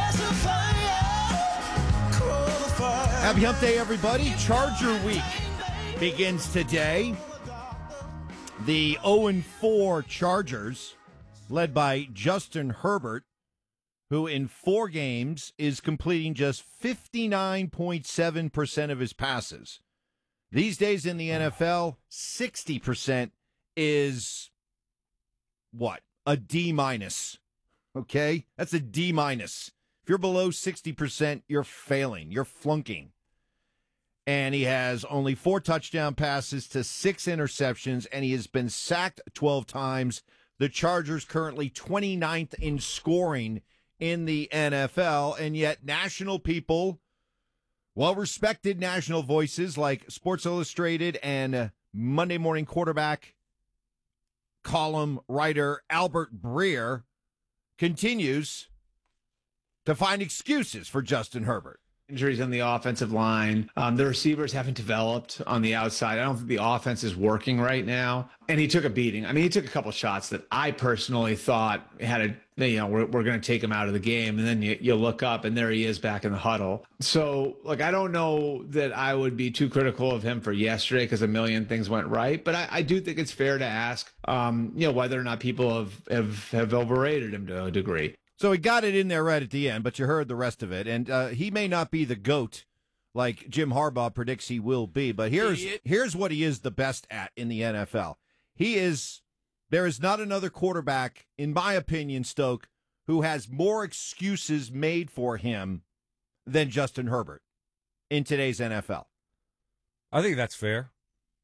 Happy Hump Day, everybody. Charger Week begins today. The 0-4 Chargers, led by Justin Herbert, who in 4 games is completing just 59.7% of his passes. These days in the NFL, 60% is what? A D-. Okay? That's a D-. If you're below 60%, you're failing. You're flunking. And he has only 4 touchdown passes to 6 interceptions, and he has been sacked 12 times. The Chargers currently 29th in scoring in the NFL, and yet national people, well-respected national voices like Sports Illustrated and Monday Morning Quarterback column writer Albert Breer continues to find excuses for Justin Herbert. Injuries on the offensive line. The receivers haven't developed on the outside. I don't think the offense is working right now. And he took a beating. I mean, he took a couple shots that I personally thought had we're going to take him out of the game. And then you look up and there he is back in the huddle. So, I don't know that I would be too critical of him for yesterday because a million things went right. But I do think it's fair to ask, whether or not people have overrated him to a degree. So he got it in there right at the end, but you heard the rest of it. And he may not be the GOAT like Jim Harbaugh predicts he will be, but here's what he is the best at in the NFL. There is not another quarterback, in my opinion, Stoke, who has more excuses made for him than Justin Herbert in today's NFL. I think that's fair.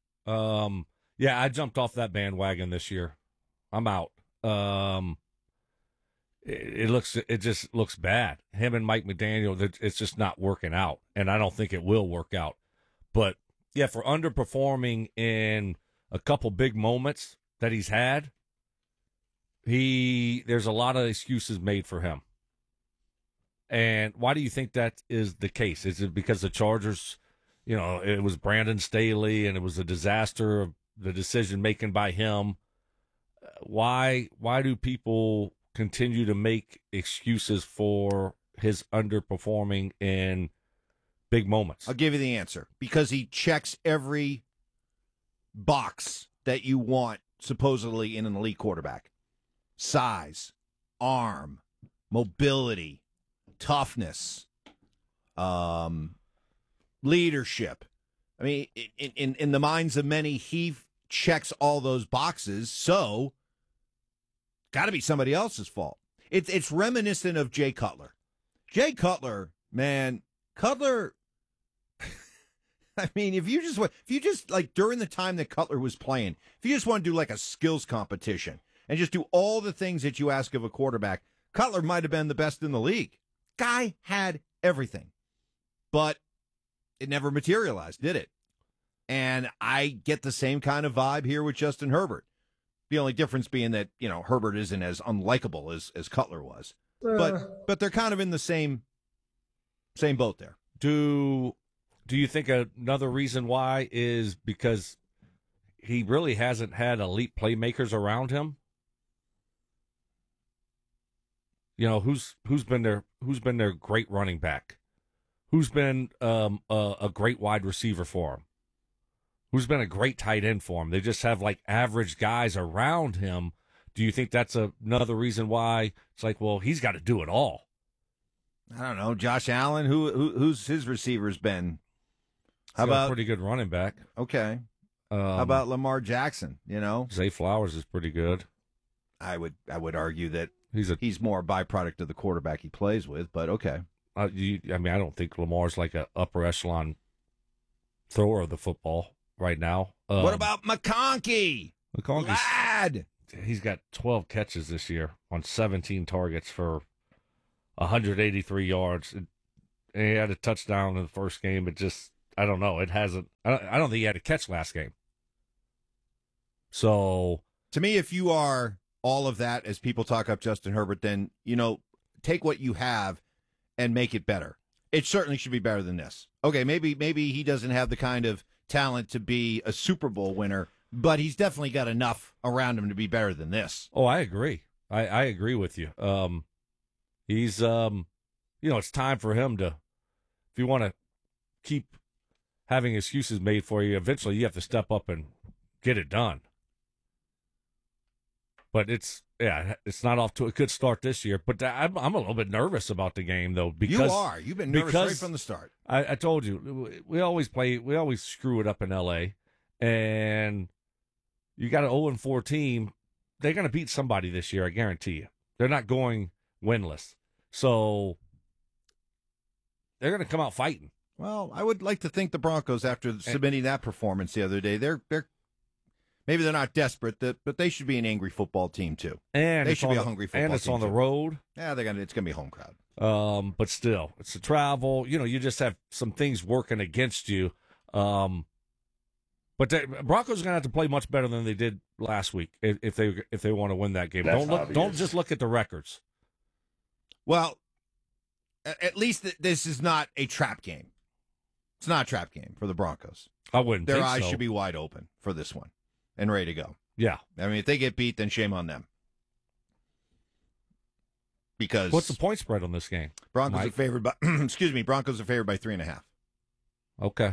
I jumped off that bandwagon this year. I'm out. It just looks bad. Him and Mike McDaniel, it's just not working out, and I don't think it will work out. But yeah, for underperforming in a couple big moments that he's had, there's a lot of excuses made for him. And why do you think that is the case? Is it because the Chargers, it was Brandon Staley and it was a disaster of the decision making by him? Why do people continue to make excuses for his underperforming in big moments? I'll give you the answer. Because he checks every box that you want, supposedly, in an elite quarterback. Size, arm, mobility, toughness, leadership. I mean, in the minds of many, he checks all those boxes, so got to be somebody else's fault. It's reminiscent of Jay Cutler. Jay Cutler, man, Cutler. I mean, if you just like during the time that Cutler was playing, if you just want to do like a skills competition and just do all the things that you ask of a quarterback, Cutler might have been the best in the league. Guy had everything, but it never materialized, did it? And I get the same kind of vibe here with Justin Herbert. The only difference being that, Herbert isn't as unlikable as Cutler was. But they're kind of in the same boat there. Do you think another reason why is because he really hasn't had elite playmakers around him? Who's been their great running back? Who's been a great wide receiver for him? Who's been a great tight end for him? They just have like average guys around him. Do you think that's another reason why it's like, well, he's got to do it all? I don't know, Josh Allen. Who's his receivers been? How He's got a about pretty good running back? Okay. How about Lamar Jackson? You know, Zay Flowers is pretty good. I would argue that he's more a byproduct of the quarterback he plays with, but okay. I don't think Lamar's like a upper echelon thrower of the football right now. What about McConkey? McConkey's Lad. He's got 12 catches this year on 17 targets for 183 yards. And he had a touchdown in the first game. It just, I don't know. It hasn't. I don't think he had a catch last game. So, to me, if you are all of that, as people talk up Justin Herbert, then, take what you have and make it better. It certainly should be better than this. Okay, maybe he doesn't have the kind of talent to be a Super Bowl winner, but he's definitely got enough around him to be better than this. Oh, I agree. I agree with you. He's, it's time for him to, if you want to keep having excuses made for you, eventually you have to step up and get it done. But it's not off to a good start this year. But I'm a little bit nervous about the game, though. Because you are. You've been nervous right from the start. I told you, we always screw it up in L.A., and you got an 0-4 team. They're going to beat somebody this year, I guarantee you. They're not going winless. So they're going to come out fighting. Well, I would like to think the Broncos, after submitting that performance the other day, they're maybe they're not desperate, but they should be an angry football team too. And they should be a hungry football team. And it's on the too. road. Yeah, it's gonna be a home crowd. But still, it's the travel. You just have some things working against you. But the Broncos are gonna have to play much better than they did last week if they want to win that game. Don't just look at the records. Well, at least this is not a trap game. It's not a trap game for the Broncos. I wouldn't. Their think eyes so. should be wide open for this one and ready to go. Yeah. I mean, if they get beat, then shame on them. Because what's the point spread on this game? Broncos are favored by Broncos are favored by 3.5. Okay.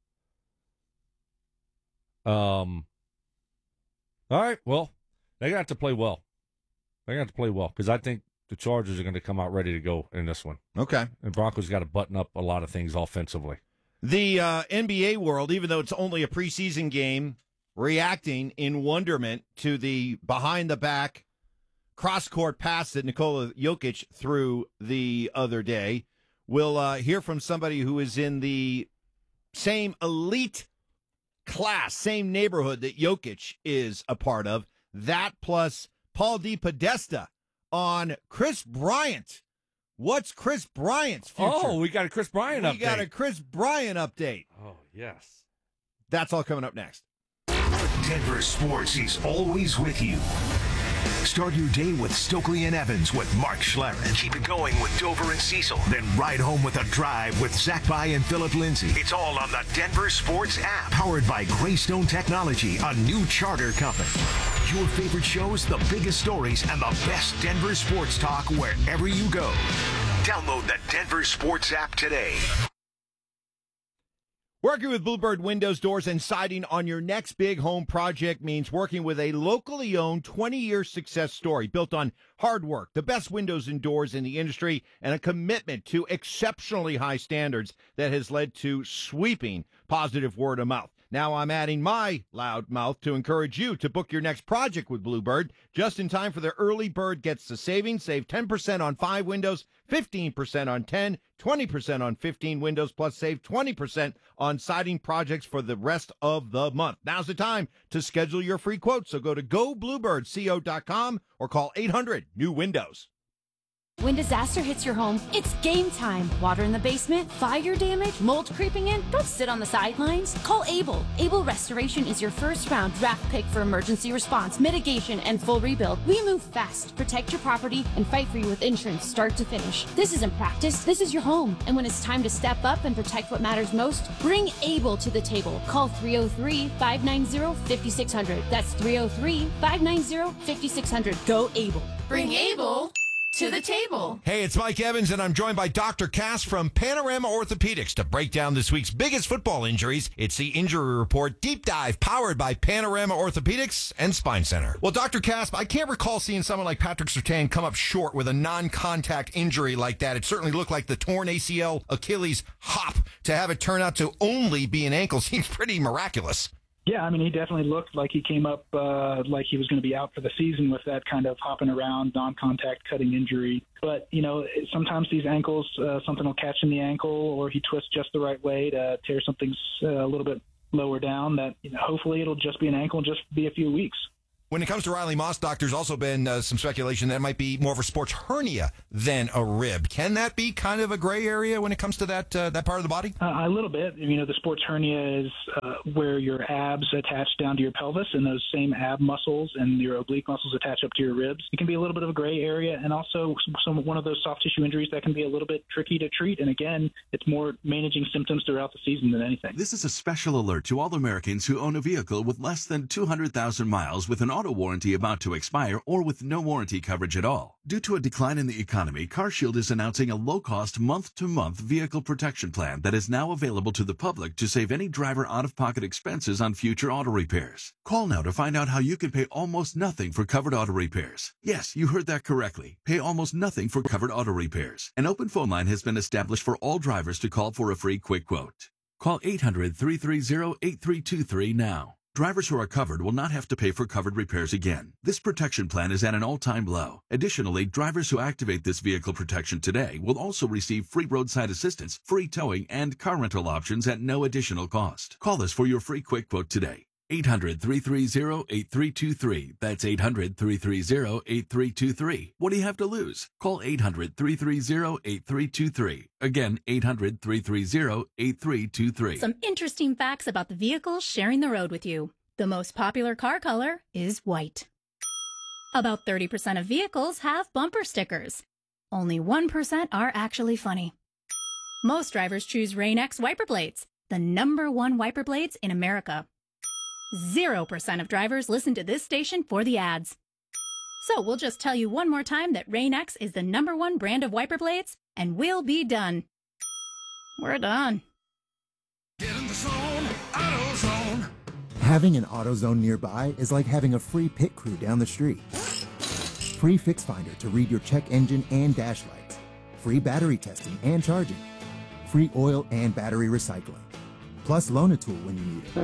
All right. Well, they got to play well. Because I think the Chargers are going to come out ready to go in this one. Okay. And Broncos got to button up a lot of things offensively. The NBA world, even though it's only a preseason game, reacting in wonderment to the behind-the-back cross-court pass that Nikola Jokic threw the other day. We'll hear from somebody who is in the same elite class, same neighborhood that Jokic is a part of. That plus Paul DePodesta on Chris Bryant. What's Chris Bryant's future? Oh, we got a Chris Bryant update. We got a Chris Bryant update. Oh, yes. That's all coming up next. Denver Sports is always with you. Start your day with Stokely and Evans with Mark Schlereth. Keep it going with Dover and Cecil. Then ride home with a drive with Zach By and Philip Lindsay. It's all on the Denver Sports app. Powered by Greystone Technology, a new charter company. Your favorite shows, the biggest stories, and the best Denver sports talk wherever you go. Download the Denver Sports app today. Working with Bluebird Windows, Doors, and Siding on your next big home project means working with a locally owned 20-year success story built on hard work, the best windows and doors in the industry, and a commitment to exceptionally high standards that has led to sweeping positive word of mouth. Now I'm adding my loud mouth to encourage you to book your next project with Bluebird just in time for the early bird gets the savings. Save 10% on 5 windows, 15% on 10, 20% on 15 windows, plus save 20% on siding projects for the rest of the month. Now's the time to schedule your free quote. So go to gobluebirdco.com or call 800-NEW-WINDOWS. When disaster hits your home, it's game time. Water in the basement, fire damage, mold creeping in. Don't sit on the sidelines. Call Able. Able Restoration is your first round draft pick for emergency response, mitigation, and full rebuild. We move fast, protect your property, and fight for you with insurance start to finish. This isn't practice. This is your home. And when it's time to step up and protect what matters most, bring Able to the table. Call 303-590-5600. That's 303-590-5600. Go Able. Bring Able To the table. Hey, it's Mike Evans, and I'm joined by Dr. Cass from Panorama Orthopedics to break down this week's biggest football injuries. It's the Injury Report Deep Dive, powered by Panorama Orthopedics and Spine Center. Well, Dr. Cass, I can't recall seeing someone like Patrick Surtain come up short with a non-contact injury like that. It certainly looked like the torn ACL Achilles hop. To have it turn out to only be an ankle seems pretty miraculous. Yeah, I mean, he definitely looked like he came up like he was going to be out for the season with that kind of hopping around, non-contact cutting injury. But, you know, sometimes these ankles, something will catch in the ankle, or he twists just the right way to tear something a little bit lower down that, you know, hopefully it'll just be an ankle and just be a few weeks. When it comes to Riley Moss, there's also been some speculation that it might be more of a sports hernia than a rib. Can that be kind of a gray area when it comes to that part of the body? A little bit. You know, the sports hernia is where your abs attach down to your pelvis, and those same ab muscles and your oblique muscles attach up to your ribs. It can be a little bit of a gray area, and also one of those soft tissue injuries that can be a little bit tricky to treat. And again, it's more managing symptoms throughout the season than anything. This is a special alert to all Americans who own a vehicle with less than 200,000 miles with an auto warranty about to expire or with no warranty coverage at all. Due to a decline in the economy, CarShield is announcing a low-cost month-to-month vehicle protection plan that is now available to the public to save any driver out-of-pocket expenses on future auto repairs. Call now to find out how you can pay almost nothing for covered auto repairs. Yes, you heard that correctly. Pay almost nothing for covered auto repairs. An open phone line has been established for all drivers to call for a free quick quote. Call 800-330-8323 now. Drivers who are covered will not have to pay for covered repairs again. This protection plan is at an all-time low. Additionally, drivers who activate this vehicle protection today will also receive free roadside assistance, free towing, and car rental options at no additional cost. Call us for your free quick quote today. 800-330-8323. That's 800-330-8323. What do you have to lose? Call 800-330-8323. Again, 800-330-8323. Some interesting facts about the vehicles sharing the road with you. The most popular car color is white. About 30% of vehicles have bumper stickers. Only 1% are actually funny. Most drivers choose Rain-X wiper blades, the #1 wiper blades in America. 0% of drivers listen to this station for the ads. So we'll just tell you one more time that Rain-X is the #1 brand of wiper blades, and we'll be done. We're done. Get in the zone, AutoZone. Having an AutoZone nearby is like having a free pit crew down the street. Free Fix Finder to read your check engine and dash lights. Free battery testing and charging. Free oil and battery recycling. Plus Loan-A-Tool when you need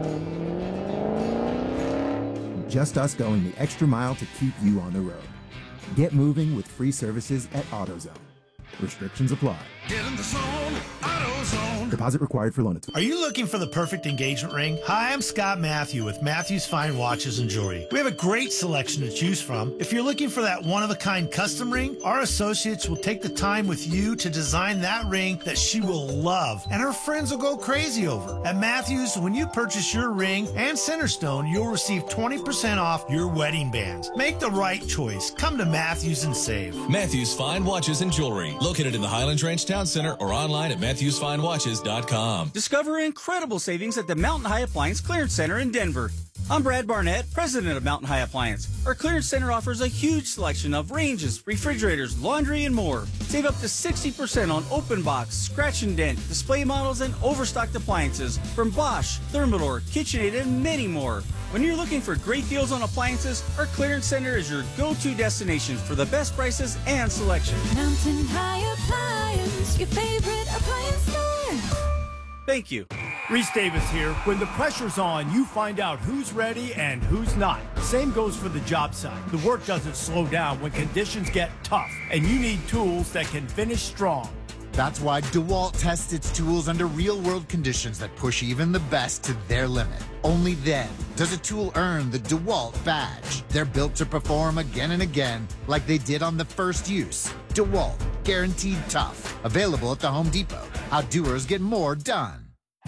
it. Just us going the extra mile to keep you on the road. Get moving with free services at AutoZone. Restrictions apply. Get in the zone, AutoZone. Deposit required for Loan-A-Tool. Are you looking for the perfect engagement ring? Hi, I'm Scott Matthew with Matthews Fine Watches and Jewelry. We have a great selection to choose from. If you're looking for that one-of-a-kind custom ring, our associates will take the time with you to design that ring that she will love, and her friends will go crazy over. At Matthews, when you purchase your ring and Centerstone, you'll receive 20% off your wedding bands. Make the right choice. Come to Matthews and save. Matthews Fine Watches and Jewelry, located in the Highlands Ranch Town Center or online at MatthewsFineWatches.com. Discover incredible savings at the Mountain High Appliance Clearance Center in Denver. I'm Brad Barnett, president of Mountain High Appliance. Our clearance center offers a huge selection of ranges, refrigerators, laundry, and more. Save up to 60% on open box, scratch and dent, display models, and overstocked appliances from Bosch, Thermador, KitchenAid, and many more. When you're looking for great deals on appliances, our clearance center is your go-to destination for the best prices and selection. Mountain High Appliance, your favorite appliance store. Thank you. Reese Davis here. When the pressure's on, you find out who's ready and who's not. Same goes for the job site. The work doesn't slow down when conditions get tough, and you need tools that can finish strong. That's why DeWalt tests its tools under real-world conditions that push even the best to their limit. Only then does a tool earn the DeWalt badge. They're built to perform again and again, like they did on the first use. DeWalt, guaranteed tough. Available at the Home Depot. How doers get more done.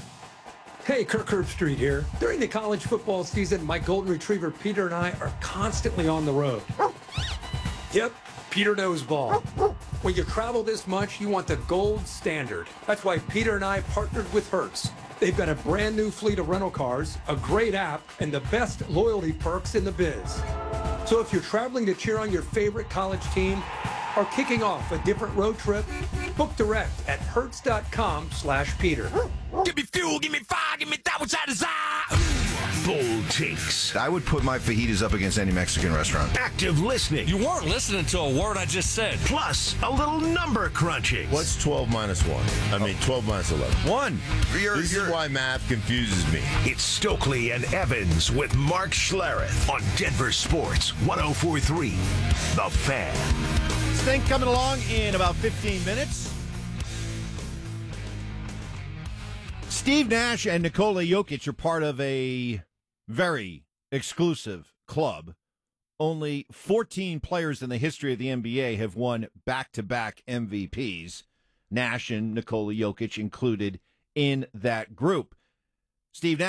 Hey, Kirk Herbstreit here. During the college football season, my golden retriever Peter and I are constantly on the road. Yep, Peter knows ball. When you travel this much, you want the gold standard. That's why Peter and I partnered with Hertz. They've got a brand new fleet of rental cars, a great app, and the best loyalty perks in the biz. So if you're traveling to cheer on your favorite college team, or kicking off a different road trip? Book direct at hertz.com/Peter. Give me fuel, give me fire, give me that which I desire. Bold takes. I would put my fajitas up against any Mexican restaurant. Active listening. You weren't listening to a word I just said. Plus, a little number crunching. What's 12 minus 1? 12 minus 11. 1. This is why math confuses me. It's Stokely and Evans with Mark Schlereth on Denver Sports 104.3. The Fan. This thing coming along in about 15 minutes. Steve Nash and Nikola Jokic are part of a very exclusive club. Only 14 players in the history of the NBA have won back-to-back MVPs. Nash and Nikola Jokic included in that group. Steve Nash